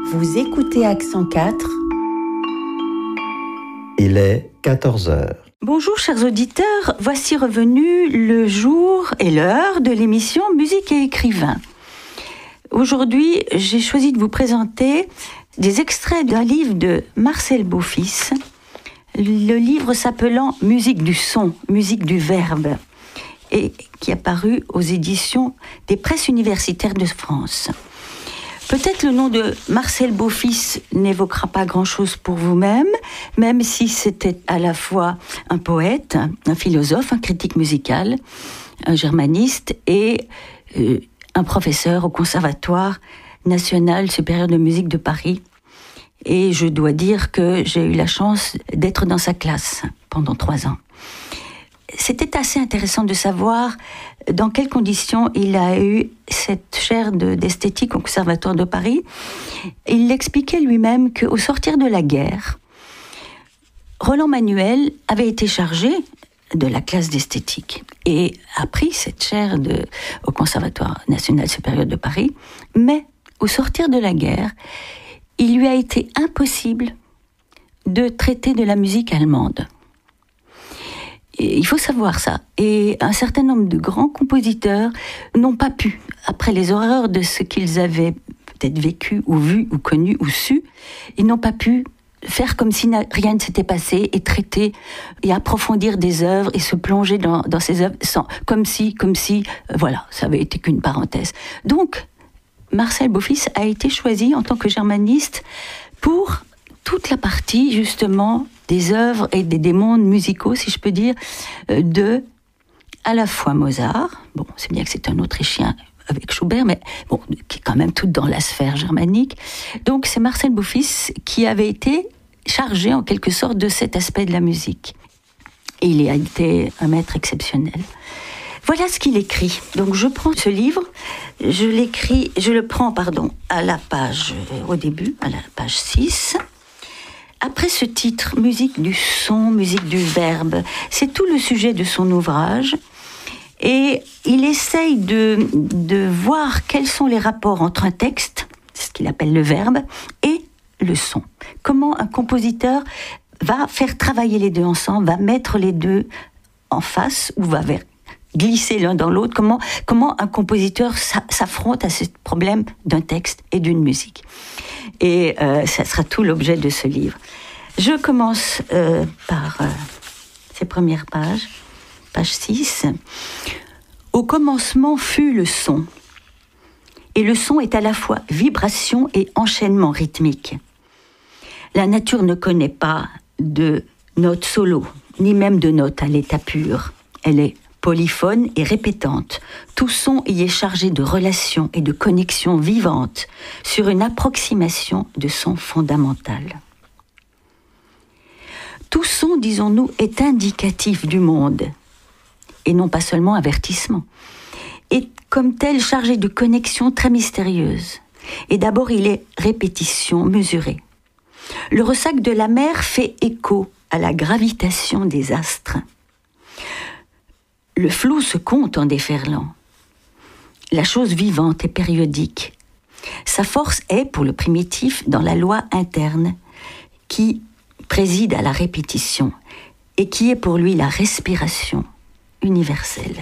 Vous écoutez Accent 4. Il est 14 heures. Bonjour chers auditeurs, voici revenu le jour et l'heure de l'émission Musique et écrivain. Aujourd'hui, j'ai choisi de vous présenter des extraits d'un livre de Marcel Beaufils, le livre s'appelant Musique du son, musique du verbe, et qui est paru aux éditions des Presses universitaires de France. Peut-être le nom de Marcel Beaufils n'évoquera pas grand-chose pour vous-même, même si c'était à la fois un poète, un philosophe, un critique musical, un germaniste et un professeur au Conservatoire national supérieur de musique de Paris. Et je dois dire que j'ai eu la chance d'être dans sa classe pendant 3 ans. C'était assez intéressant de savoir dans quelles conditions il a eu cette chaire d'esthétique au Conservatoire de Paris. Il expliquait lui-même qu'au sortir de la guerre, Roland Manuel avait été chargé de la classe d'esthétique et a pris cette chaire au Conservatoire national supérieur de Paris. Mais au sortir de la guerre, il lui a été impossible de traiter de la musique allemande. Il faut savoir ça. Et un certain nombre de grands compositeurs n'ont pas pu, après les horreurs de ce qu'ils avaient peut-être vécu ou vu ou connu ou su, ils n'ont pas pu faire comme si rien ne s'était passé et traiter et approfondir des œuvres et se plonger dans ces œuvres comme si, voilà, ça avait été qu'une parenthèse. Donc, Marcel Beaufils a été choisi en tant que germaniste pour toute la partie, justement, des œuvres et des mondes musicaux, si je peux dire, de à la fois Mozart, bon, c'est bien que c'est un Autrichien avec Schubert, mais bon, qui est quand même tout dans la sphère germanique. Donc c'est Marcel Beaufils qui avait été chargé en quelque sorte de cet aspect de la musique. Et il a été un maître exceptionnel. Voilà ce qu'il écrit. Donc je prends ce livre, je le prends à la page, au début, à la page 6. Après ce titre, musique du son, musique du verbe, c'est tout le sujet de son ouvrage. Et il essaye de voir quels sont les rapports entre un texte, ce qu'il appelle le verbe, et le son. Comment un compositeur va faire travailler les deux ensemble, va mettre les deux en face, ou va glisser l'un dans l'autre. Comment un compositeur s'affronte à ce problème d'un texte et d'une musique. Et ça sera tout l'objet de ce livre. Je commence par ces premières pages, page 6. Au commencement fut le son. Et le son est à la fois vibration et enchaînement rythmique. La nature ne connaît pas de notes solo, ni même de notes à l'état pur. Elle est polyphone et répétante. Tout son y est chargé de relations et de connexions vivantes sur une approximation de son fondamental. Tout son, disons-nous, est indicatif du monde, et non pas seulement avertissement. Et comme tel, chargé de connexions très mystérieuses. Et d'abord, il est répétition mesurée. Le ressac de la mer fait écho à la gravitation des astres. Le flou se compte en déferlant. La chose vivante est périodique. Sa force est, pour le primitif, dans la loi interne qui préside à la répétition et qui est pour lui la respiration universelle.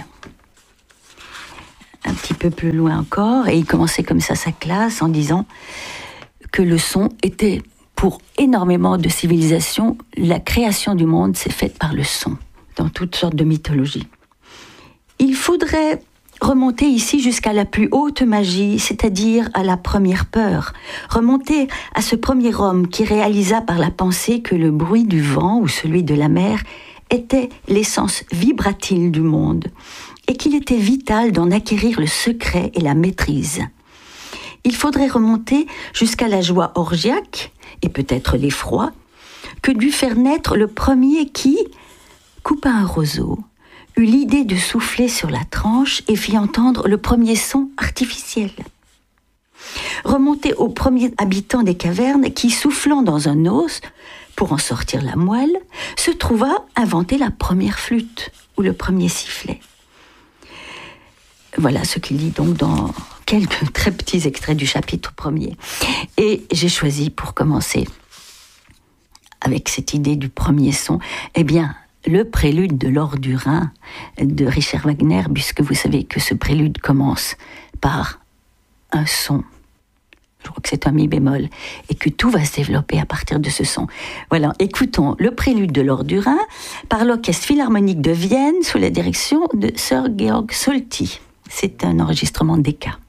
Un petit peu plus loin encore, et il commençait comme ça sa classe en disant que le son était, pour énormément de civilisations, la création du monde s'est faite par le son, dans toutes sortes de mythologies. Il faudrait remonter ici jusqu'à la plus haute magie, c'est-à-dire à la première peur. Remonter à ce premier homme qui réalisa par la pensée que le bruit du vent ou celui de la mer était l'essence vibratile du monde et qu'il était vital d'en acquérir le secret et la maîtrise. Il faudrait remonter jusqu'à la joie orgiaque et peut-être l'effroi que dut faire naître le premier qui coupa un roseau, eut l'idée de souffler sur la tranche et fit entendre le premier son artificiel. Remonter au premier habitant des cavernes qui, soufflant dans un os pour en sortir la moelle, se trouva inventer la première flûte ou le premier sifflet. Voilà ce qu'il dit donc quelques très petits extraits du chapitre 1er. Et j'ai choisi pour commencer, avec cette idée du premier son, eh bien, le prélude de l'Or du Rhin de Richard Wagner, puisque vous savez que ce prélude commence par un son. Je crois que c'est un mi bémol, et que tout va se développer à partir de ce son. Voilà, écoutons le prélude de l'Or du Rhin par l'Orchestre Philharmonique de Vienne sous la direction de Sir Georg Solti. C'est un enregistrement d'Eka.